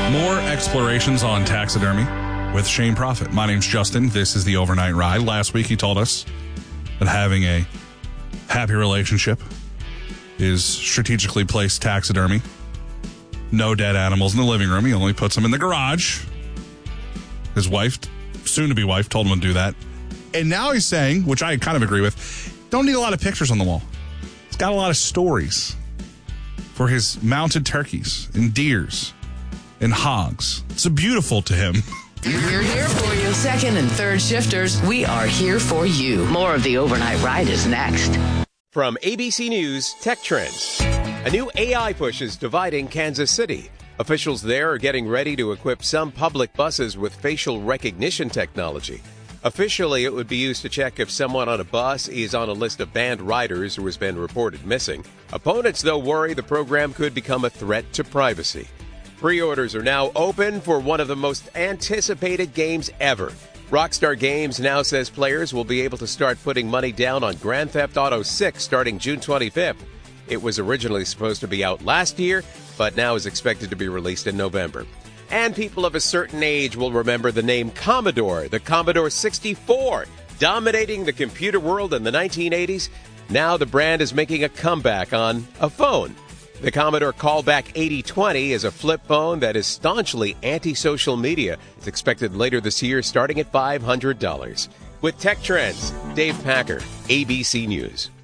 More explorations on taxidermy with Shane Prophet. My name's Justin. This is the Overnight Ride. Last week he told us that having a happy relationship is strategically placed taxidermy. No dead animals in the living room. He only puts them in the garage. His wife, soon-to-be wife, told him to do that. And now he's saying, which I kind of agree with, don't need a lot of pictures on the wall. He's got a lot of stories for his mounted turkeys and deers and hogs. It's beautiful to him. We're here for you. Second and third shifters, we are here for you. More of the Overnight Ride is next. From ABC News, Tech Trends. A new AI push is dividing Kansas City. Officials there are getting ready to equip some public buses with facial recognition technology. Officially, it would be used to check if someone on a bus is on a list of banned riders who has been reported missing. Opponents, though, worry the program could become a threat to privacy. Pre-orders are now open for one of the most anticipated games ever. Rockstar Games now says players will be able to start putting money down on Grand Theft Auto 6 starting June 25th. It was originally supposed to be out last year, but now is expected to be released in November. And people of a certain age will remember the name Commodore, the Commodore 64, dominating the computer world in the 1980s. Now the brand is making a comeback on a phone. The Commodore Callback 8020 is a flip phone that is staunchly anti-social media. It's expected later this year, starting at $500. With Tech Trends, Dave Packer, ABC News.